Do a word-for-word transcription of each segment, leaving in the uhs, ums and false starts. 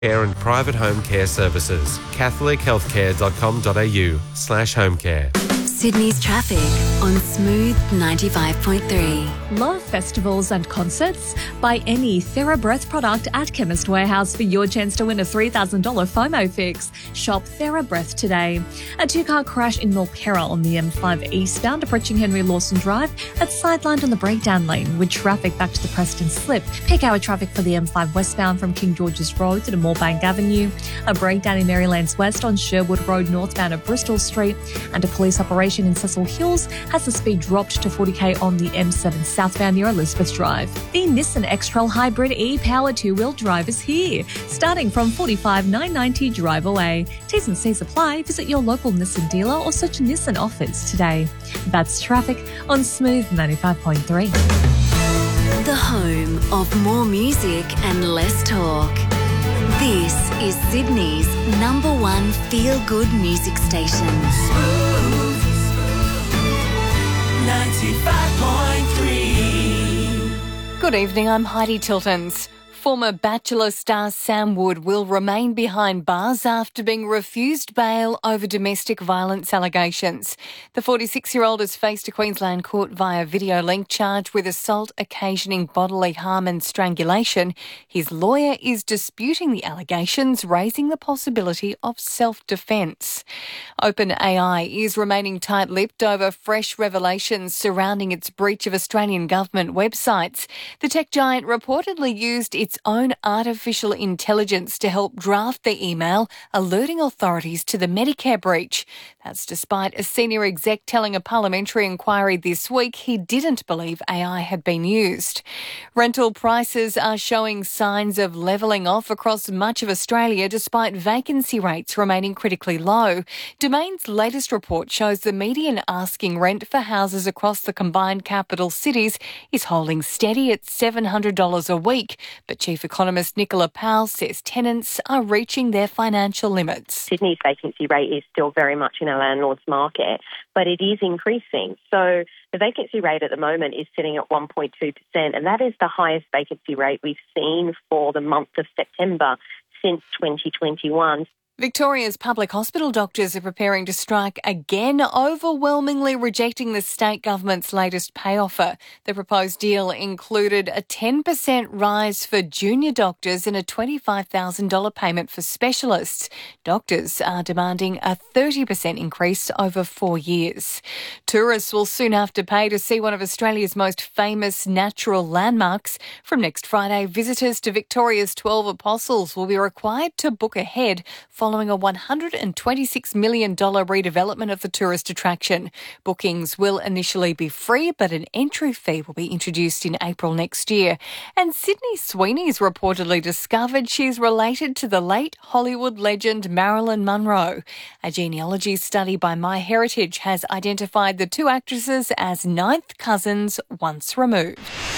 care and private home care services. catholic healthcare dot com dot a u slash home care. Sydney's traffic on Smooth ninety-five point three. Love festivals and concerts? Buy any TheraBreath product at Chemist Warehouse for your chance to win a three thousand dollars FOMO fix. Shop TheraBreath today. A two-car crash in Milperra on the M five eastbound approaching Henry Lawson Drive at sidelined on the breakdown lane with traffic back to the Preston Slip. Peak hour traffic for the M five westbound from King George's Road to Moorebank Avenue. A breakdown in Marylands West on Sherwood Road northbound at Bristol Street. And a police operation in Cecil Hills has the speed dropped to forty k on the M seven southbound near Elizabeth Drive. The Nissan X-Trail Hybrid e-Power two-wheel drive is here, starting from forty-five thousand nine hundred ninety dollars drive away. T's and C's apply. Visit your local Nissan dealer or search Nissan offers today. That's traffic on Smooth ninety-five point three. The home of more music and less talk. This is Sydney's number one feel-good music station. Smooth ninety-five point three. Good evening, I'm Heidi Tiltons. Former Bachelor star Sam Wood will remain behind bars after being refused bail over domestic violence allegations. The forty-six-year-old has faced a Queensland court via video link charged with assault occasioning bodily harm and strangulation. His lawyer is disputing the allegations, raising the possibility of self-defence. OpenAI is remaining tight-lipped over fresh revelations surrounding its breach of Australian government websites. The tech giant reportedly used its its own artificial intelligence to help draft the email alerting authorities to the Medicare breach. That's despite a senior exec telling a parliamentary inquiry this week he didn't believe A I had been used. Rental prices are showing signs of levelling off across much of Australia despite vacancy rates remaining critically low. Domain's latest report shows the median asking rent for houses across the combined capital cities is holding steady at seven hundred dollars a week, but Chief Economist Nicola Powell says tenants are reaching their financial limits. Sydney's vacancy rate is still very much in a landlord's market, but it is increasing. So the vacancy rate at the moment is sitting at one point two percent, and that is the highest vacancy rate we've seen for the month of September since twenty twenty-one. Victoria's public hospital doctors are preparing to strike again, overwhelmingly rejecting the state government's latest pay offer. The proposed deal included a ten percent rise for junior doctors and a twenty-five thousand dollars payment for specialists. Doctors are demanding a thirty percent increase over four years. Tourists will soon have to pay to see one of Australia's most famous natural landmarks. From next Friday, visitors to Victoria's twelve Apostles will be required to book ahead following a one hundred twenty-six million dollars redevelopment of the tourist attraction. Bookings will initially be free, but an entry fee will be introduced in April next year. And Sydney Sweeney's reportedly discovered she's related to the late Hollywood legend Marilyn Monroe. A genealogy study by MyHeritage has identified the two actresses as ninth cousins once removed.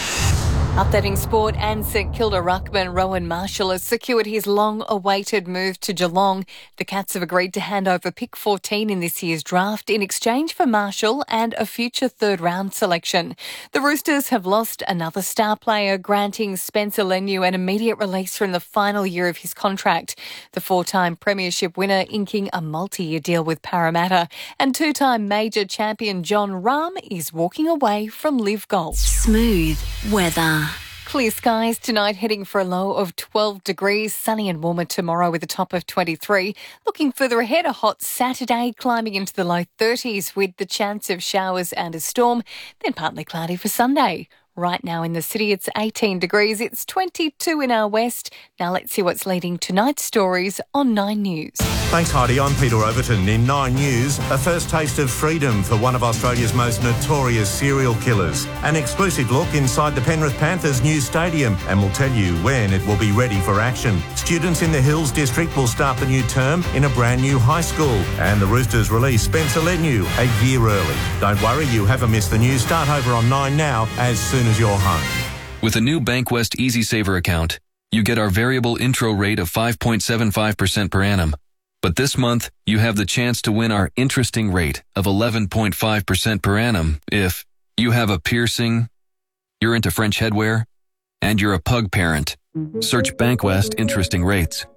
Updating sport, and St Kilda ruckman Rowan Marshall has secured his long-awaited move to Geelong. The Cats have agreed to hand over pick fourteen in this year's draft in exchange for Marshall and a future third-round selection. The Roosters have lost another star player, granting Spencer Leniu an immediate release from the final year of his contract. The four-time premiership winner inking a multi-year deal with Parramatta, and two-time major champion John Rahm is walking away from Live Golf. Smooth weather. Clear skies tonight, heading for a low of twelve degrees, sunny and warmer tomorrow with a top of twenty-three. Looking further ahead, a hot Saturday, climbing into the low thirties with the chance of showers and a storm, then partly cloudy for Sunday. Right now in the city, it's eighteen degrees. It's twenty-two in our west. Now let's see what's leading tonight's stories on Nine News. Thanks, Heidi. I'm Peter Overton. In Nine News, a first taste of freedom for one of Australia's most notorious serial killers. An exclusive look inside the Penrith Panthers' new stadium, and we'll tell you when it will be ready for action. Students in the Hills District will start the new term in a brand new high school, and the Roosters release Spencer Leniu a year early. Don't worry, you haven't missed the news. Start over on Nine now as soon as you're home. With a new Bankwest EasySaver account, you get our variable intro rate of five point seven five percent per annum. But this month, you have the chance to win our interesting rate of eleven point five percent per annum if you have a piercing, you're into French headwear, and you're a pug parent. Search Bankwest Interesting Rates.